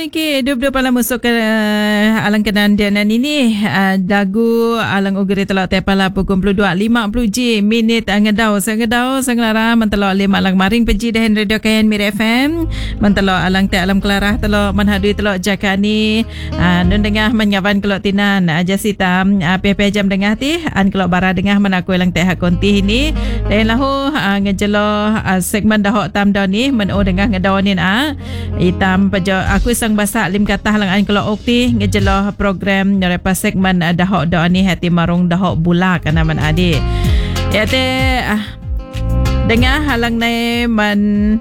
Okey, dua-dua pala musuk alang kenan dianan ini dagu alang ugeri telok tepala pukul 22.50 minit ngedau sanglara mentelok lima alang maring peji dahen radio kayan Mir FM mentelok alang te alam kelarah telok menhadui telok jakani nun dengah menyawan kelok tinan jasita PP jam dengah ti an kelok bara dengah menaku alang te hak konti ini dan lahu ngejelo segmen dahok tam daw ni men dengah ngedau ni hitam pejo aku sang basa lim kata lang an kalau okti ngejelo program nyarepa segmen dahok do ni hati marung dahok bula kana man adi ya te dengar halang nai man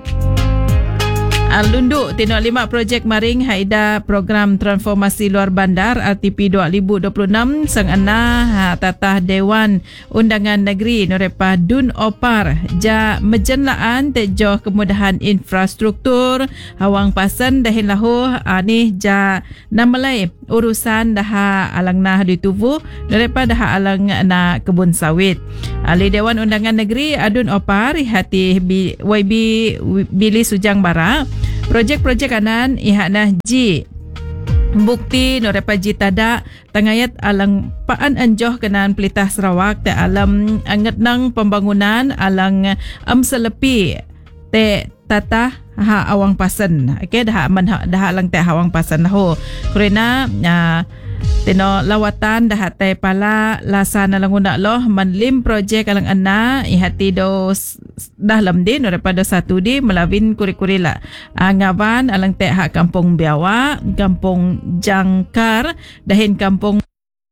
Lunduk tino 5 projek maring haida program transformasi luar bandar RTP 2026 sang ana tatah Dewan Undangan Negeri Norepa Dun Opar ja mejenlaan tejoh kemudahan infrastruktur hawang pasan dahin lahu ni ja namalai urusan daha alang nah di tubuh Norepa daha alang na kebun sawit ahli Dewan Undangan Negeri Adun Opar hati YB Billy Sujang Bara projek-projek anan ihana ji bukti norepa ji tada tangayat alang paan anjoh kenan Pelitah Sarawak te alam anget nang pembangunan alang selepi te tata ha awang pasen okay dah alang te awang pasen ho kurena tino lawatan dah tay pala lasana languna loh manlim projek alang ana ihati dos dah lamdin daripada satu di melawin kurikurila ngawan alang te hak kampung Biawa kampung Jangkar dahin kampung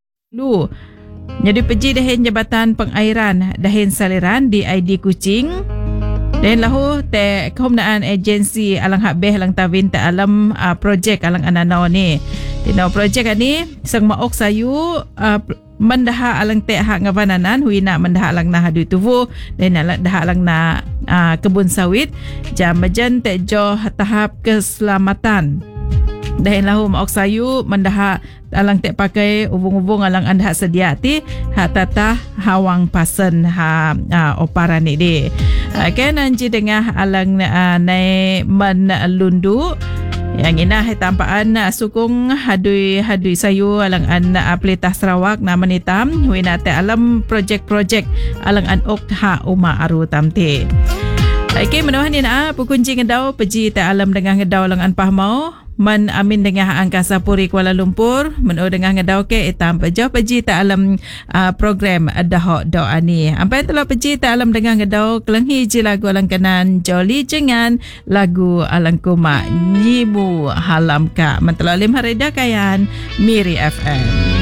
Lu jadi peji dahin jabatan pengairan dahin saliran di ID Kuching dan lahu te keumnaan agensi alang hak beh alang tawin te alam projek alang ananaw ni tino projek ani sang maok sayu mendaha alang te hak ngavananan huina mendaha alang na hadu tuvu dan dah alang na kebun sawit jam majan te jo tahap keselamatan dahin lahu maok sayu mendaha alang te pakai ubung-ubung alang anda sedia ti hak tatah hawang pasen oparan ni di kan anji dengah alang nai man lundu yang ina tampaan sukung hadui sayu alang an Pelitah Sarawak nama nitam huina te alam projek-projek alang an ok ha uma aru tamte okay menawan ina pukunci ngedau peji te alam dengan ngedau alang an pahmau man amin dengan Angkasa Puri Kuala Lumpur men dengan ngedau ke itam pejo peji ta alam program dahok do ani ampai telah peji ta alam dengan ngedau kelenghi ji lagu alang kanan joli jengan lagu alang kuma nyimu halam ka mentelah lim harida kayan Miri FM.